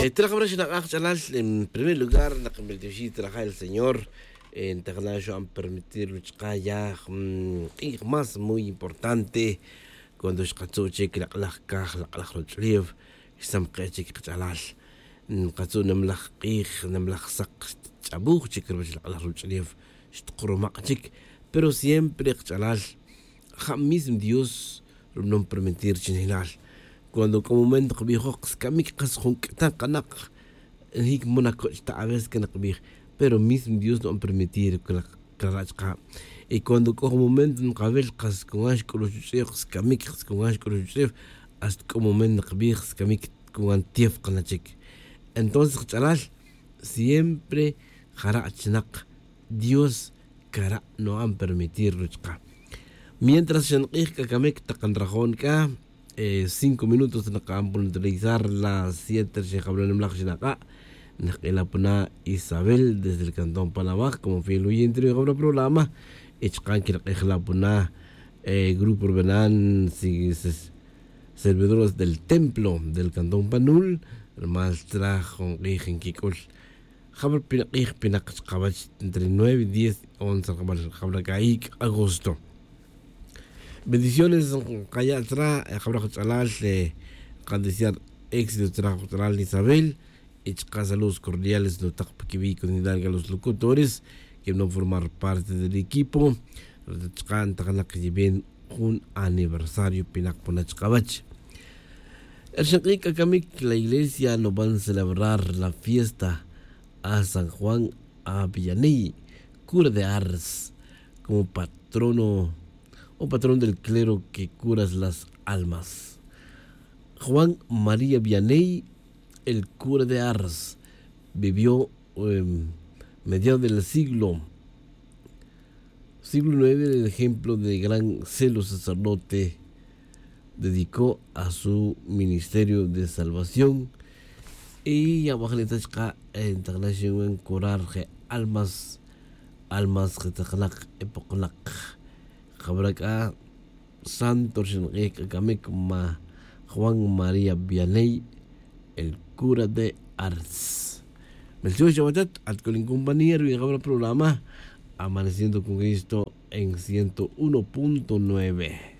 En primer lugar, la que trabaja el Señor, en Tagalayo han permitido ya y más muy importante cuando es katsu check la kaj la rojliv sam check kchalal katsu namlaj qij namlaj saq chabuj check la rojliv shtkuru maqchik pero siempre kchalal mismo Dios no permitir chinilal cuando como momento que viejo kamik qasjun tan qanak hik monaco está a veces que no pero mismo Dios no permitir que la carrasca y cuando cojo momento no cabel cas con ash con los chefs kamik con ash con los chefs hasta como momento que kamik con antief con la chick entonces chalal siempre jarachnak Dios cara no han permitir ruchka mientras shanqik kamik takan rajón ka 5 minutos na camponizaar las 7 se hablan en la acá la pona Isabel desde el cantón Panamá como fiel oyente de el programa echkan que la pona grupo urbanan servidores del templo del cantón Panul más trajo rigen kikol haber pinak entre 9 10 11 haber caik agosto. Bendiciones, Kaya Tra, Jabrajo Chalal, Candiciar éxito trabajo Chalal Isabel, y saludos cordiales, no taquiví con a los locutores que no formar parte del equipo, canta que lleven un aniversario Pinak Ponachkabach. El Shankika Kamik, la iglesia no van a celebrar la fiesta a San Juan Avillaney, cura de Ars, como patrono o patrón del clero que curas las almas. Juan María Vianney, el cura de Ars, vivió mediados del siglo IX, el ejemplo de gran celo sacerdote, dedicó a su ministerio de salvación y a Bajaletaska internación curar almas que taklak epoklak. Jabraca Santos Kamik Ma Juan María Vianney, el cura de Ars. Melchor Chabatat, al compañero y el programa Amaneciendo con Cristo en 101.9.